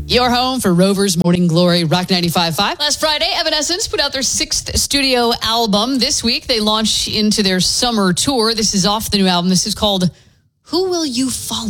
Your home for Rover's Morning Glory, Rock 95.5. Last Friday, Evanescence put out their 6th studio album. This week, they launch into their summer tour. This is off the new album. This is called Who Will You Follow?